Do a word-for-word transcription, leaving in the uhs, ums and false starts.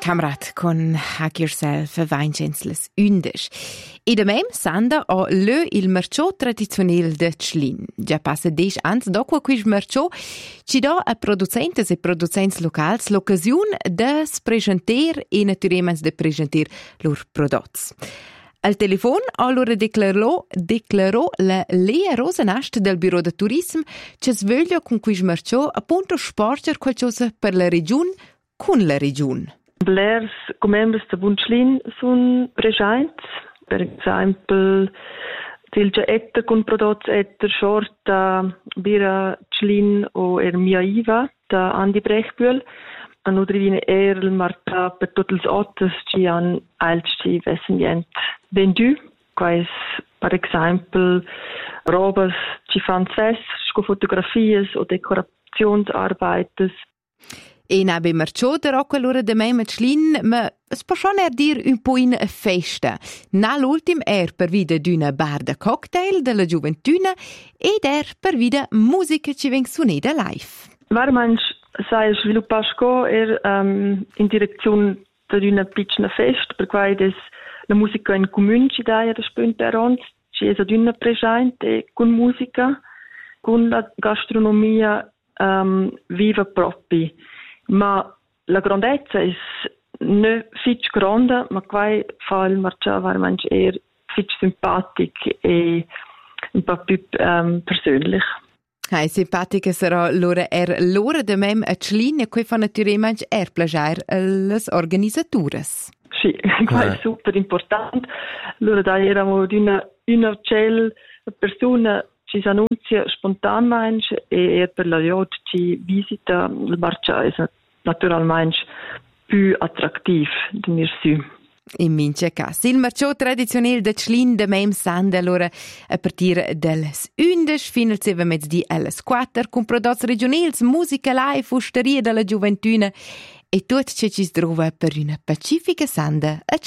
Kamerad con Hack Yourself Weinschenzles Undes. E da mem sanda o le il merciò tradizionale de Tschlin. Già passa dieci anni dopo quel merciò ci dà a producenti e producenti locali l'occasione de presentare e naturalmente de presentare loro prodotti. Al telefono allora declarò, declarò la Lea Rosenast del Bureau de Turismo che sveglia con quel merciò appunto sporger qualcosa per la regione con la regione. Blers comembers de Bunschlin sun presents, per esempio tilge etter con prodotti etter shorta bira Tschlin o Ermia Iva da Andi Brechbühl. An udrivine er il marta per tutti gli otters ci han alci vessenient vendu, quais per esempio robes ci fan fest, sco fotografies o decorationsarbeites. E nabe merciò da rocco allora de mei Tschlin, ma es può schon er dir un po' in festa. Na l'ultim er per vida d'una bar de cocktail della gioventuna ed er per vida musica ci veng suneda live. Varmanch sai sviluppasco er um, in direzione di una piccola festa, per cui des la musica in comune ci dà da spunta arons, ci è una presente con musica, con la gastronomia um, viva propria. Ma la grandezza è non fitch grande, ma qua fa il marcià veramente eher fitch simpatico e un po' più um, persönlich. Hey, simpatica sarà l'ora er l'ora de mem a Tschlin e qui fa naturalmente er plagiar les organisatures. Sì, qua è super importante. Allora da eravamo di una una cell persona ci si annunzia spontanamente e er per la Jod ci visita il marcià è naturalmente più attrattivo di mir su. In mince cas. Il marciò tradizionale de Tschlin de mem sanda allora a partir delles undici fino al seva mezzodì alles quattro con prodotti regionali, musica live, fusteria della gioventuna e tutto ciò ci si trova per una pacifica sanda a